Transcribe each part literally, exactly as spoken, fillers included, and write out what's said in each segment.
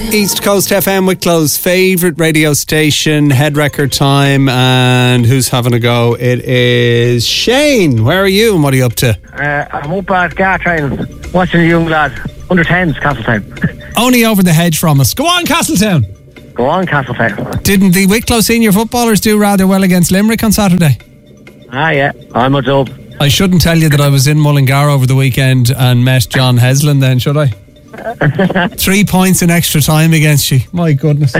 East Coast F M, Wicklow's favourite radio station, head record time, and who's having a go? It is Shane. Where are you and what are you up to? Uh, I'm up at Gar Training, watching the young lad, under tens, Castletown. Only over the hedge from us. Go on, Castletown. Go on, Castletown. Didn't the Wicklow senior footballers do rather well against Limerick on Saturday? Ah, yeah, I'm a dub. I shouldn't tell you that I was in Mullingar over the weekend and met John Heslin then, should I? Three points in extra time against you. My goodness.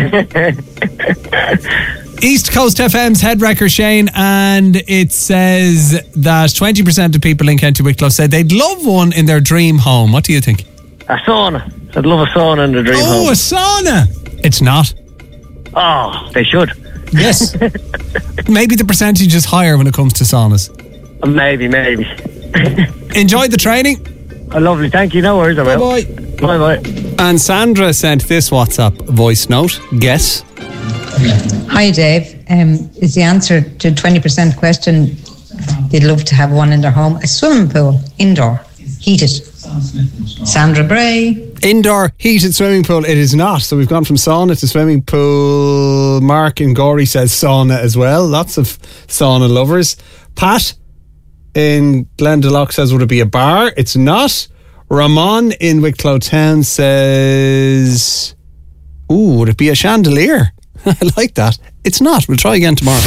East Coast F M's head wrecker, Shane, and it says that twenty percent of people in County Wicklow said they'd love one in their dream home. What do you think? A sauna. I'd love a sauna in the dream oh, home. Oh, a sauna. It's not. Oh, they should. Yes. Maybe the percentage is higher when it comes to saunas. Maybe, maybe. Enjoyed the training? Oh, lovely, thank you. No worries, I will. Bye-bye. Bye-bye. And Sandra sent this WhatsApp voice note. Guess. Hi, Dave. Um, is the answer to twenty percent question, they'd love to have one in their home? A swimming pool, indoor, heated. Sandra Bray. Indoor heated swimming pool. It is not. So we've gone from sauna to swimming pool. Mark in Gorey says sauna as well. Lots of sauna lovers. Pat in Glendalough says, would it be a bar? It's not. Ramon in Wicklow Town says, ooh, would it be a chandelier? I like that. It's not. We'll try again tomorrow.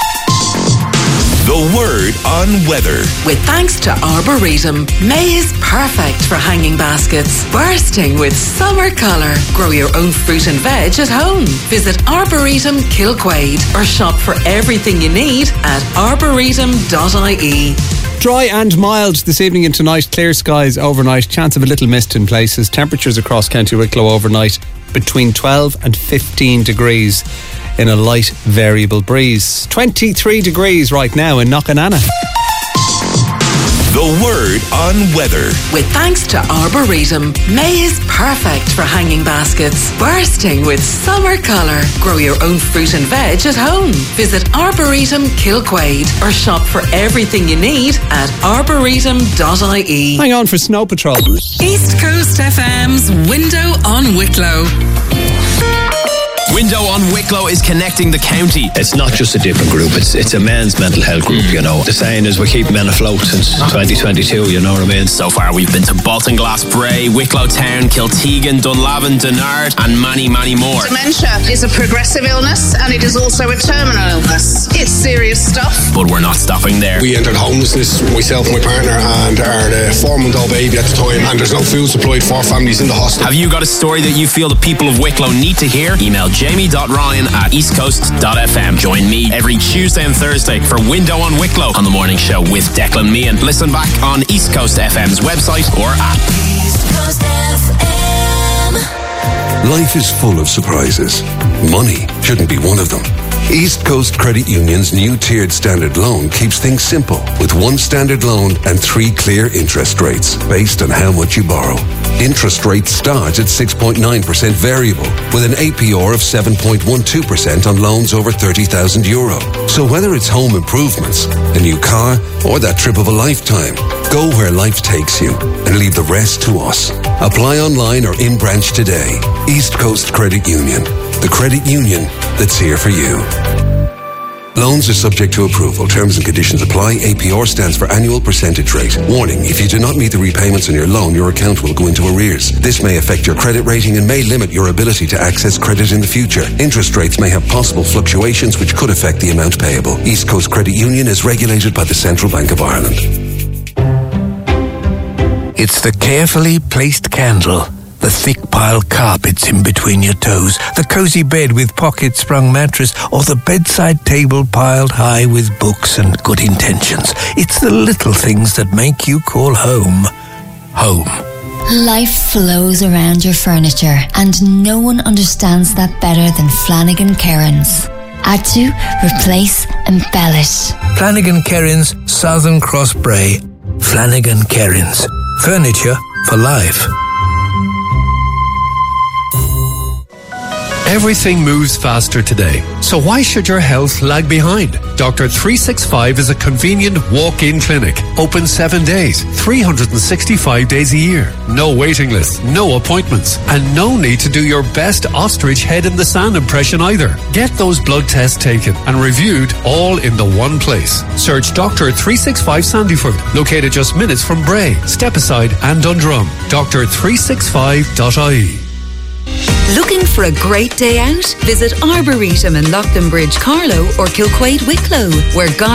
The word on weather. With thanks to Arboretum, May is perfect for hanging baskets, bursting with summer colour. Grow your own fruit and veg at home. Visit Arboretum Kilquade or shop for everything you need at arboretum dot I E. Dry and mild this evening and tonight. Clear skies overnight. Chance of a little mist in places. Temperatures across County Wicklow overnight between twelve and fifteen degrees in a light variable breeze. twenty-three degrees right now in Knockananna. The word on weather. With thanks to Arboretum, May is perfect for hanging baskets, bursting with summer colour. Grow your own fruit and veg at home. Visit Arboretum Kilquade or shop for everything you need at arboretum dot I E. Hang on for Snow Patrol. East Coast F M's Window on Wicklow. Window on Wicklow is connecting the county. It's not just a different group, it's it's a men's mental health group, you know. The saying is we keep men afloat since twenty twenty-two, you know what I mean? So far we've been to Baltinglass, Bray, Wicklow Town, Kiltegan, Dunlavin, Dunard and many, many more. Dementia is a progressive illness and it is also a terminal illness. It's serious stuff. But we're not stopping there. We entered homelessness, myself and my partner, and are the four-month-old baby at the time, and there's no food supplied for families in the hostel. Have you got a story that you feel the people of Wicklow need to hear? Email jamie dot ryan at east coast dot f m. Join me every Tuesday and Thursday for Window on Wicklow on the morning show with Declan Meehan. Listen back on East Coast F M's website or app. East Coast F M. Life is full of surprises. Money shouldn't be one of them. East Coast Credit Union's new tiered standard loan keeps things simple with one standard loan and three clear interest rates based on how much you borrow. Interest rates start at six point nine percent variable with an A P R of seven point one two percent on loans over thirty thousand euro. So whether it's home improvements, a new car, or that trip of a lifetime, go where life takes you and leave the rest to us. Apply online or in branch today. East Coast Credit Union, the credit union that's here for you. Loans are subject to approval. Terms and conditions apply. A P R stands for annual percentage rate. Warning, if you do not meet the repayments on your loan, your account will go into arrears. This may affect your credit rating and may limit your ability to access credit in the future. Interest rates may have possible fluctuations which could affect the amount payable. East Coast Credit Union is regulated by the Central Bank of Ireland. It's the carefully placed candle, the thick pile carpets in between your toes, the cosy bed with pocket-sprung mattress, or the bedside table piled high with books and good intentions. It's the little things that make you call home, home. Life flows around your furniture, and no one understands that better than Flanagan Cairns. Add to, replace, embellish. Flanagan Cairns, Southern Cross Bray. Flanagan Cairns. Furniture for life. Everything moves faster today, so why should your health lag behind? Doctor three sixty-five is a convenient walk-in clinic, open seven days, three hundred sixty-five days a year. No waiting list, no appointments, and no need to do your best ostrich head in the sand impression either. Get those blood tests taken and reviewed all in the one place. Search Doctor three sixty-five Sandyford, located just minutes from Bray, Stepaside and Dundrum. Doctor three sixty-five dot I E. Looking for a great day out? Visit Arboretum in Lochtonbridge, Carlow or Kilquade, Wicklow, where God